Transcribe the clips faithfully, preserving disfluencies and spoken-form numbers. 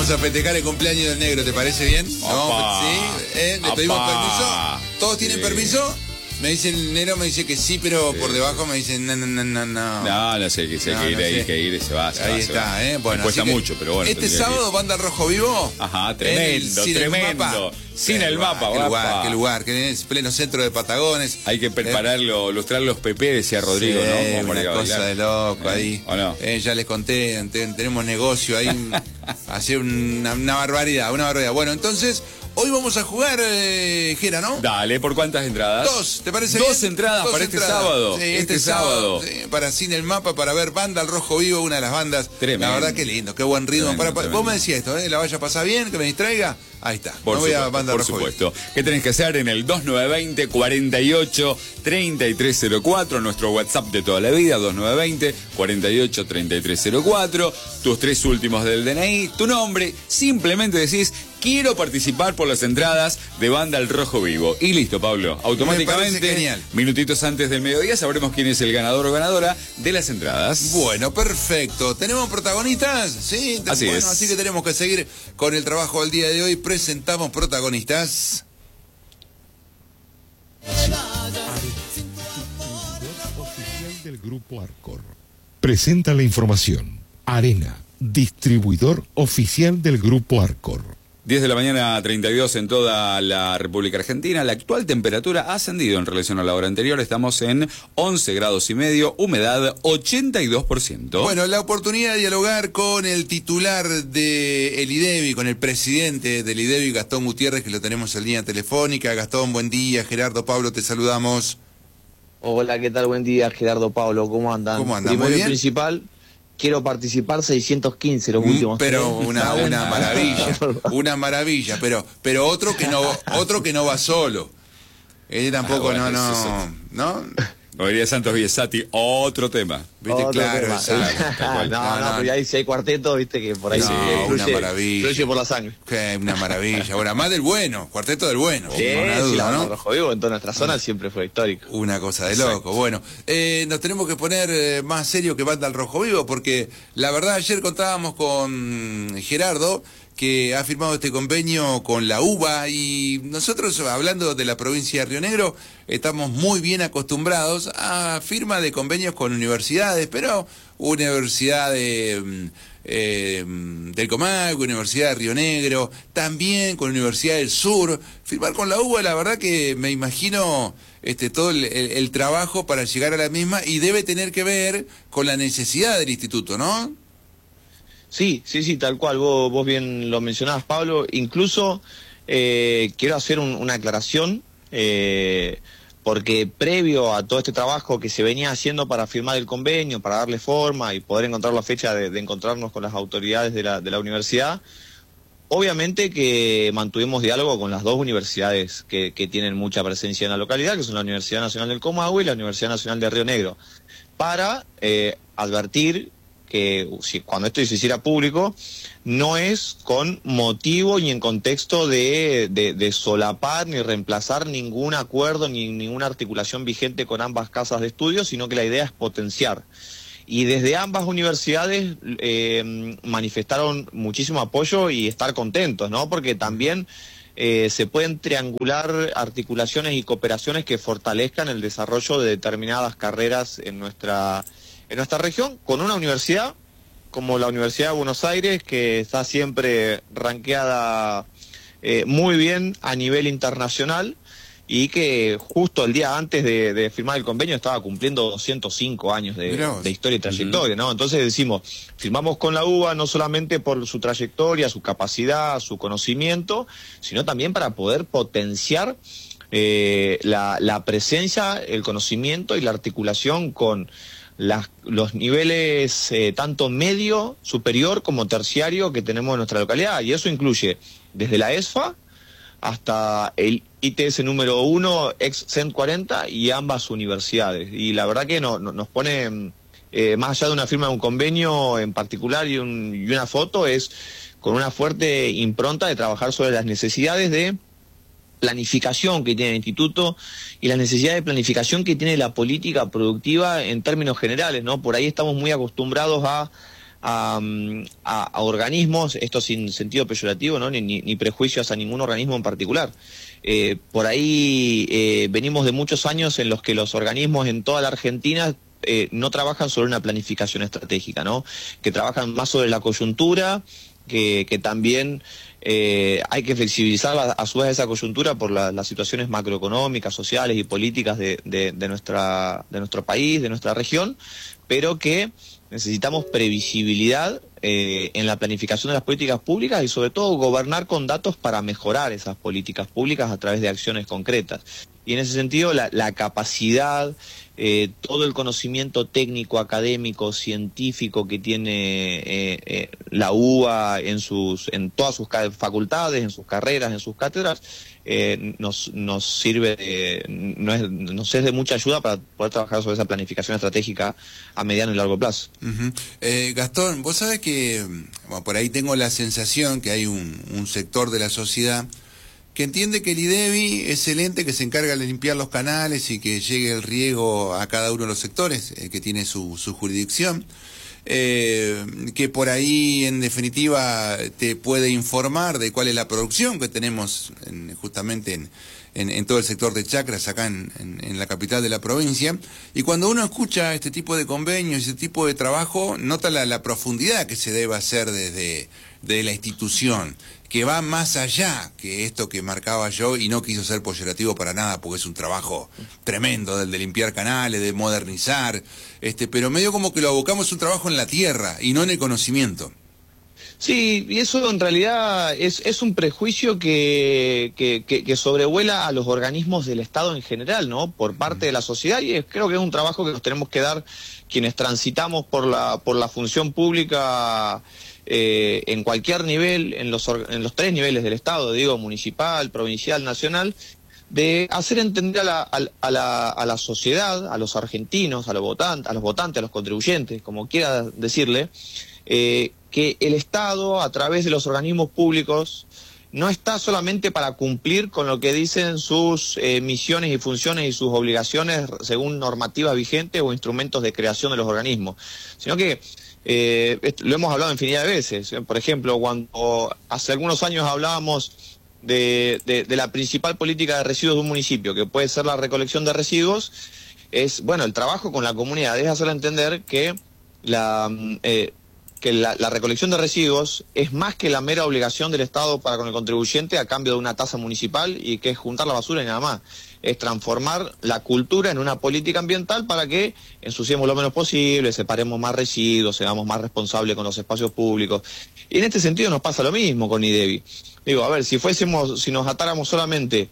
Vamos a festejar el cumpleaños del negro, ¿te parece bien? Opa. ¿Sí? ¿Eh? ¿Le pedimos Opa. permiso? ¿Todos tienen Sí. permiso? Me dice el negro, me dice que sí, pero Sí. por debajo me dicen no, no, no, no, no. No, no sé, que se No, hay que ir, no hay sé. que ir, se va, se Ahí va, se está, va. ¿eh? Bueno, Me cuesta así que mucho, pero bueno. Este tendría que ir. sábado, Banda Rojo Vivo. Ajá, en tremendo, el Cine del tremendo. Mapa. Sin Qué el lugar, mapa, qué lugar, guapa. qué lugar, que es pleno centro de Patagones. Hay que prepararlo, lustrar los P P, decía Rodrigo, Sí, ¿no? Como para una ir a cosa bailar. de loco ¿Eh? ahí. ¿O no? Eh, ya les conté, te- tenemos negocio ahí, hace una, una barbaridad, una barbaridad. Bueno, entonces, hoy vamos a jugar, eh, Jera, ¿no? Dale, ¿por cuántas entradas? Dos, ¿te parece Dos bien? entradas Dos para este entradas. sábado. Sí, este, este, sábado. sí, para Cine el Mapa, para ver Banda al Rojo Vivo, una de las bandas. Tremendo. La verdad que lindo, qué buen ritmo. Tremendo, Para, para- tremendo. vos me decías esto, ¿eh? La vaya a pasar bien, que me distraiga. Ahí está. Por me voy supuesto, a Banda por Rojo Vivo. supuesto. ¿Qué tenés que hacer? En el dos nueve dos cero, cuarenta y ocho, treinta y tres cero cuatro, nuestro WhatsApp de toda la vida, dos nueve dos cero, cuarenta y ocho, treinta y tres cero cuatro, tus tres últimos del D N I, tu nombre, simplemente decís, quiero participar por las entradas de Banda al Rojo Vivo. Y listo, Pablo, automáticamente, Me parece genial. minutitos antes del mediodía, sabremos quién es el ganador o ganadora de las entradas. Bueno, perfecto. ¿Tenemos protagonistas? Sí, te- Así bueno, es. así que tenemos que seguir con el trabajo del día de hoy. Presentamos protagonistas. Oficial del Grupo Arcor presenta la información. Arena, distribuidor oficial del Grupo Arcor. diez de la mañana, treinta y dos en toda la República Argentina. La actual temperatura ha ascendido en relación a la hora anterior. Estamos en once grados y medio, humedad ochenta y dos por ciento. Bueno, la oportunidad de dialogar con el titular de el IDEBI, con el presidente del IDEBI, Gastón Gutiérrez, que lo tenemos en línea telefónica. Gastón, buen día. Gerardo, Pablo, te saludamos. Hola, ¿qué tal? Buen día, Gerardo, Pablo, ¿cómo andan? ¿Cómo andan? Primero ¿Muy y bien? principal, quiero participar seiscientos quince los Mm, últimos. Pero tres. una, una maravilla, una maravilla, pero, pero otro que no, otro que no va solo. Él tampoco, Ah, bueno, no, eso no, ¿no? Como diría Santos Biesati, otro tema. Viste, Otro claro, tema. exacto, tal cual. no, No, no, no. pero ahí si hay cuarteto, viste que por ahí No, sí, una fluye, maravilla. fluye por la sangre. Que una maravilla. Bueno, más del bueno, cuarteto del bueno, Sí, sin ninguna sí, la duda, banda ¿no? Rojo Vivo en toda nuestra zona siempre fue histórico. Una cosa de Exacto. loco. Bueno, eh, nos tenemos que poner eh, más serio que Banda al Rojo Vivo, porque la verdad ayer contábamos con Gerardo, que ha firmado este convenio con la U B A, y nosotros, hablando de la provincia de Río Negro, estamos muy bien acostumbrados a firma de convenios con universidades, pero Universidad de, mm, eh, del Comahue, Universidad de Río Negro, también con Universidad del Sur. Firmar con la U B A, la verdad que me imagino este todo el, el- el trabajo para llegar a la misma, y debe tener que ver con la necesidad del instituto, ¿no? Sí, sí, sí, tal cual, vos, vos bien lo mencionabas, Pablo. Incluso eh, quiero hacer un- una aclaración, eh, porque previo a todo este trabajo que se venía haciendo para firmar el convenio, para darle forma y poder encontrar la fecha de, de encontrarnos con las autoridades de la, de la universidad, obviamente que mantuvimos diálogo con las dos universidades que, que tienen mucha presencia en la localidad, que son la Universidad Nacional del Comahue y la Universidad Nacional de Río Negro, para eh, advertir que si, cuando esto se hiciera público, no es con motivo ni en contexto de, de, de solapar ni reemplazar ningún acuerdo ni ninguna articulación vigente con ambas casas de estudios, sino que la idea es potenciar. Y desde ambas universidades eh, manifestaron muchísimo apoyo y estar contentos, ¿no? Porque también eh, se pueden triangular articulaciones y cooperaciones que fortalezcan el desarrollo de determinadas carreras en nuestra en nuestra región, con una universidad como la Universidad de Buenos Aires, que está siempre rankeada eh, muy bien a nivel internacional, y que justo el día antes de, de firmar el convenio estaba cumpliendo doscientos cinco años de, Mirá vos. de historia y trayectoria, ¿no? Entonces decimos, firmamos con la U B A no solamente por su trayectoria, su capacidad, su conocimiento, sino también para poder potenciar eh, la, la presencia, el conocimiento y la articulación con las, los niveles eh, tanto medio, superior como terciario que tenemos en nuestra localidad. Y eso incluye desde la ESFA hasta el I T S número uno, ex C E N cuarenta, y ambas universidades. Y la verdad que no, no- nos pone, eh, más allá de una firma de un convenio en particular y, un, y una foto, es con una fuerte impronta de trabajar sobre las necesidades de planificación que tiene el instituto y la necesidad de planificación que tiene la política productiva en términos generales, ¿no? Por ahí estamos muy acostumbrados a, a, a, a organismos, esto sin sentido peyorativo, ¿no? ni, ni, ni prejuicios a ningún organismo en particular. Eh, por ahí eh, venimos de muchos años en los que los organismos en toda la Argentina eh, no trabajan sobre una planificación estratégica, ¿no? Que trabajan más sobre la coyuntura, que, que también eh, hay que flexibilizar a, a su vez esa coyuntura por la, las situaciones macroeconómicas, sociales y políticas de, de, de, nuestra, de nuestro país, de nuestra región, pero que necesitamos previsibilidad eh, en la planificación de las políticas públicas y sobre todo gobernar con datos para mejorar esas políticas públicas a través de acciones concretas. Y en ese sentido la, la capacidad, eh, todo el conocimiento técnico, académico, científico que tiene eh, eh, la U B A en, sus, en todas sus facultades, en sus carreras, en sus cátedras, eh, nos, nos sirve, de, no es, nos es de mucha ayuda para poder trabajar sobre esa planificación estratégica a mediano y largo plazo. Uh-huh. eh, Gastón, vos sabés que bueno, por ahí tengo la sensación que hay un, un sector de la sociedad que entiende que el IDEBI es el ente que se encarga de limpiar los canales y que llegue el riego a cada uno de los sectores, eh, que tiene su, su jurisdicción, eh, que por ahí en definitiva te puede informar de cuál es la producción que tenemos en, justamente en, en, en todo el sector de chacras acá en, en, en la capital de la provincia. Y cuando uno escucha este tipo de convenios, este tipo de trabajo, nota la, la profundidad que se debe hacer desde de la institución, que va más allá que esto que marcaba yo, y no quiso ser peyorativo para nada, porque es un trabajo tremendo, del de limpiar canales, de modernizar, este, pero medio como que lo abocamos a un trabajo en la tierra y no en el conocimiento. Sí, y eso en realidad es, es un prejuicio que, que, que, que sobrevuela a los organismos del Estado en general, ¿no? Por parte de la sociedad, y es, creo que es un trabajo que nos tenemos que dar quienes transitamos por la, por la función pública eh, en cualquier nivel, en los, en los tres niveles del Estado, digo, municipal, provincial, nacional, de hacer entender a la, a, a la, a la sociedad, a los argentinos, a los votantes, a los votantes, a los contribuyentes, como quiera decirle, eh, que el Estado, a través de los organismos públicos, no está solamente para cumplir con lo que dicen sus eh, misiones y funciones y sus obligaciones según normativa vigente o instrumentos de creación de los organismos, sino que eh, lo hemos hablado infinidad de veces. Por ejemplo, cuando hace algunos años hablábamos de, de, de la principal política de residuos de un municipio, que puede ser la recolección de residuos, es, bueno, el trabajo con la comunidad, es hacerle entender que la... Eh, que la, la recolección de residuos es más que la mera obligación del Estado para con el contribuyente a cambio de una tasa municipal, y que es juntar la basura y nada más. Es transformar la cultura en una política ambiental para que ensuciemos lo menos posible, separemos más residuos, seamos más responsables con los espacios públicos. Y en este sentido nos pasa lo mismo con IDEBI. Digo, a ver, si fuésemos, si nos atáramos solamente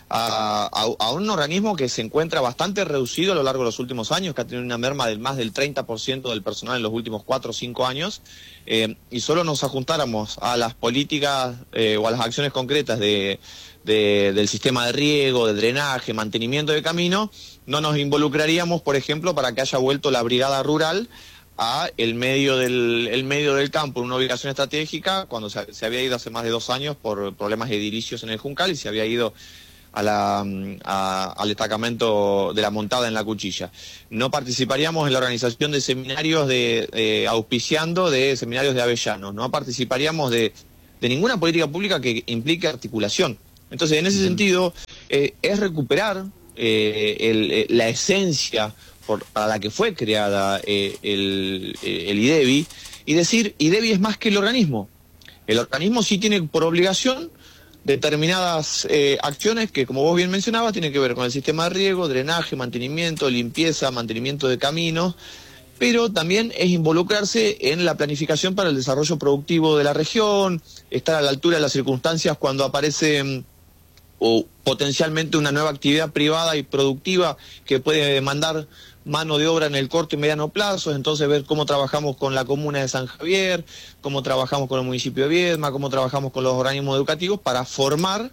A, a, a un organismo que se encuentra bastante reducido a lo largo de los últimos años, que ha tenido una merma del más del treinta por ciento del personal en los últimos cuatro o cinco años, eh, y solo nos ajuntáramos a las políticas eh, o a las acciones concretas de, de, del sistema de riego, de drenaje, mantenimiento de camino, no nos involucraríamos, por ejemplo, para que haya vuelto la brigada rural a el medio del el medio del campo, en una ubicación estratégica, cuando se, se había ido hace más de dos años por problemas edilicios en el Juncal, y se había ido a la, a, al destacamento de la Montada en la Cuchilla. No participaríamos en la organización de seminarios de, de auspiciando de seminarios de avellanos, no participaríamos de, de ninguna política pública que implique articulación. Entonces, en ese sentido, eh, es recuperar eh, el, eh, la esencia por, para la que fue creada eh, el, el IDEBI, y decir, IDEBI es más que el organismo. El organismo sí tiene por obligación determinadas eh, acciones que, como vos bien mencionabas, tienen que ver con el sistema de riego, drenaje, mantenimiento, limpieza, mantenimiento de caminos, pero también es involucrarse en la planificación para el desarrollo productivo de la región, estar a la altura de las circunstancias cuando aparece o potencialmente una nueva actividad privada y productiva que puede demandar mano de obra en el corto y mediano plazo, entonces ver cómo trabajamos con la comuna de San Javier, cómo trabajamos con el municipio de Viedma, cómo trabajamos con los organismos educativos para formar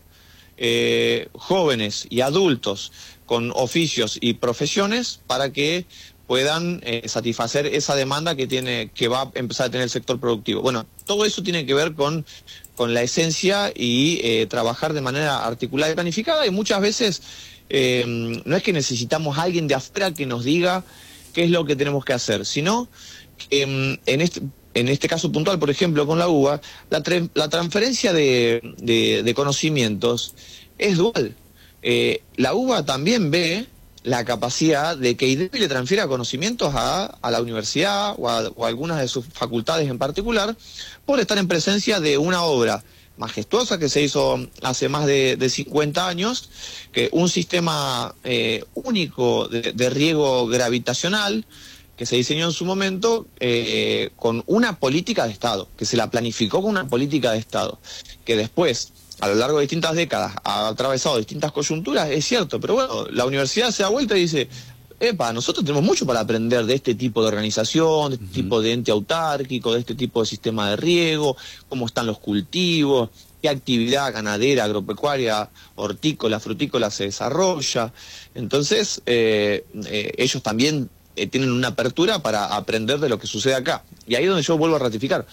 eh, jóvenes y adultos con oficios y profesiones para que puedan eh, satisfacer esa demanda que tiene que va a empezar a tener el sector productivo. Bueno, todo eso tiene que ver con, con la esencia y eh, trabajar de manera articulada y planificada, y muchas veces Eh, no es que necesitamos a alguien de afuera que nos diga qué es lo que tenemos que hacer, sino que en este, en este caso puntual, por ejemplo, con la uva, la, la transferencia de, de, de conocimientos es dual. Eh, la uva también ve la capacidad de que IDEBI le transfiera conocimientos a, a la universidad o a, o a algunas de sus facultades en particular, por estar en presencia de una obra majestuosa que se hizo hace más de, de cincuenta años, que un sistema eh, único de, de riego gravitacional que se diseñó en su momento eh, con una política de Estado, que se la planificó con una política de Estado, que después, a lo largo de distintas décadas, ha atravesado distintas coyunturas, es cierto, pero bueno, la universidad se da vuelta y dice, epa, nosotros tenemos mucho para aprender de este tipo de organización, de este uh-huh. tipo de ente autárquico, de este tipo de sistema de riego, cómo están los cultivos, qué actividad ganadera, agropecuaria, hortícola, frutícola se desarrolla. Entonces, eh, eh, ellos también eh, tienen una apertura para aprender de lo que sucede acá. Y ahí es donde yo vuelvo a ratificar.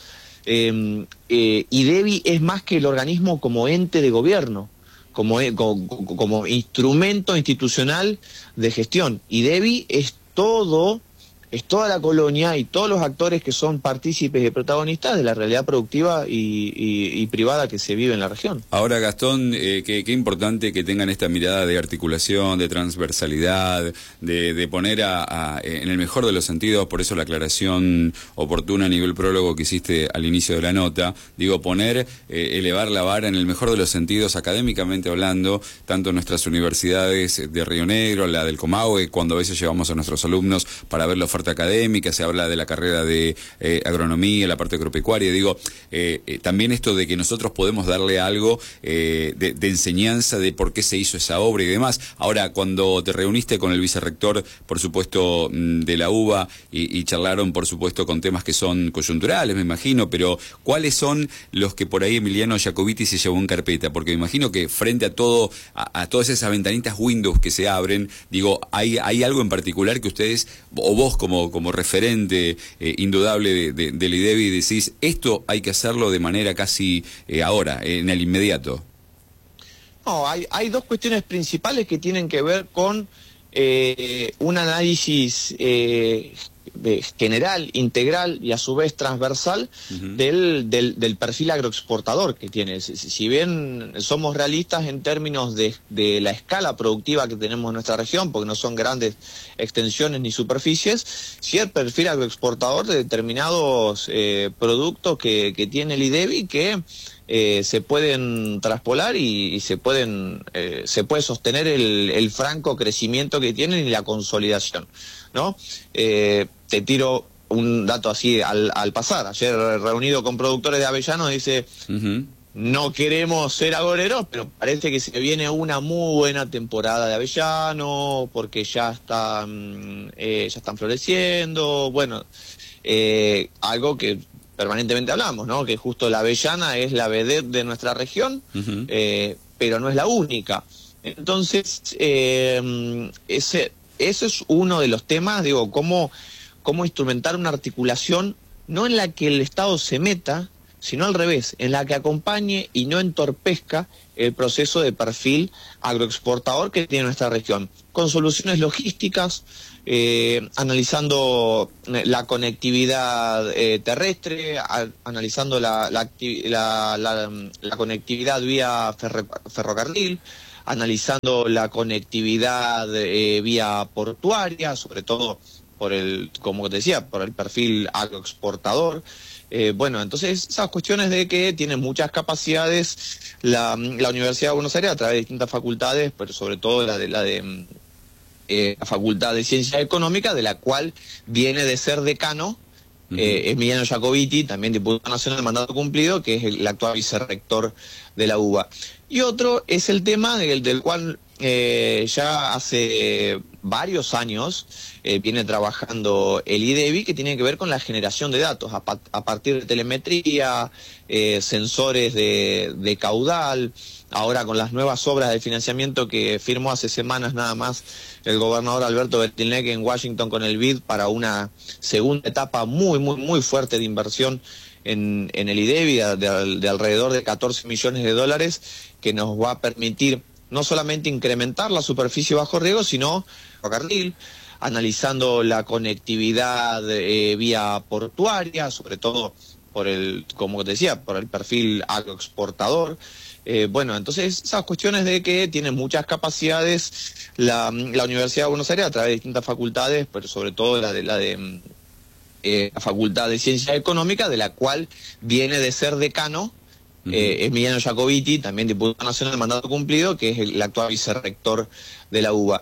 Eh, eh, IDEBI es más que el organismo como ente de gobierno, como, como, como instrumento institucional de gestión. IDEBI es todo, es toda la colonia y todos los actores que son partícipes y protagonistas de la realidad productiva y, y, y privada que se vive en la región. Ahora, Gastón, eh, qué, qué importante que tengan esta mirada de articulación, de transversalidad, de, de poner a, a, en el mejor de los sentidos, por eso la aclaración oportuna a nivel prólogo que hiciste al inicio de la nota, digo, poner, eh, elevar la vara en el mejor de los sentidos, académicamente hablando, tanto nuestras universidades de Río Negro, la del Comahue, cuando a veces llevamos a nuestros alumnos para ver la oferta académica, se habla de la carrera de eh, agronomía, la parte agropecuaria, digo, eh, eh, también esto de que nosotros podemos darle algo eh, de, de enseñanza de por qué se hizo esa obra y demás. Ahora, cuando te reuniste con el vicerrector, por supuesto, de la UBA y, y charlaron, por supuesto, con temas que son coyunturales, me imagino, pero ¿cuáles son los que por ahí Emiliano Jacobiti se llevó en carpeta? Porque me imagino que frente a todo, a, a todas esas ventanitas Windows que se abren, digo, ¿hay, hay algo en particular que ustedes, o vos como Como, como referente eh, indudable de, de, del IDEBI, decís, esto hay que hacerlo de manera casi eh, ahora, eh, en el inmediato? No, hay, hay dos cuestiones principales que tienen que ver con eh, un análisis eh, general, integral y a su vez transversal uh-huh. del, del, del perfil agroexportador que tiene. Si, si bien somos realistas en términos de, de la escala productiva que tenemos en nuestra región, porque no son grandes extensiones ni superficies, sí el perfil agroexportador de determinados eh, productos que, que tiene el IDEBI que eh, se pueden traspolar y, y se pueden eh, se puede sostener el, el franco crecimiento que tienen y la consolidación, ¿no? Eh, te tiro un dato así al, al pasar. Ayer reunido con productores de avellanos dice, uh-huh. no queremos ser agoreros, pero parece que se viene una muy buena temporada de avellano, porque ya están, eh, ya están floreciendo, bueno, eh, algo que permanentemente hablamos, ¿no? Que justo la avellana es la vedette de nuestra región, uh-huh. eh, pero no es la única. Entonces, eh, ese... Ese es uno de los temas, digo, cómo, cómo instrumentar una articulación, no en la que el Estado se meta, sino al revés, en la que acompañe y no entorpezca el proceso de perfil agroexportador que tiene nuestra región, con soluciones logísticas, eh, analizando la conectividad eh, terrestre, a, analizando la, la, la, la, la conectividad vía ferro, ferrocarril, analizando la conectividad eh, vía portuaria, sobre todo por el, como te decía, por el perfil agroexportador. Eh, bueno, entonces esas cuestiones de que tienen muchas capacidades la, la Universidad de Buenos Aires a través de distintas facultades, pero sobre todo la de la de eh, la Facultad de Ciencias Económicas, de la cual viene de ser decano uh-huh. eh, Emiliano Jacobiti, también diputado nacional de mandato cumplido, que es el, el actual vicerrector de la UBA. Y otro es el tema del, del cual eh, ya hace varios años eh, viene trabajando el IDEBI, que tiene que ver con la generación de datos a, pa a partir de telemetría, eh, sensores de, de caudal, ahora con las nuevas obras de financiamiento que firmó hace semanas nada más el gobernador Alberto Betilnec en Washington con el B I D para una segunda etapa muy, muy, muy fuerte de inversión en, en el IDEBI de, de, de alrededor de catorce millones de dólares, que nos va a permitir no solamente incrementar la superficie bajo riego, sino ferrocarril, analizando la conectividad eh, vía portuaria, sobre todo por el, como te decía, por el perfil agroexportador. Eh, bueno, entonces esas cuestiones de que tiene muchas capacidades la, la Universidad de Buenos Aires a través de distintas facultades, pero sobre todo la de la de eh, la Facultad de Ciencias Económicas, de la cual viene de ser decano eh, Emiliano Jacobiti, también diputado nacional de mandato cumplido, que es el actual vicerrector de la UBA.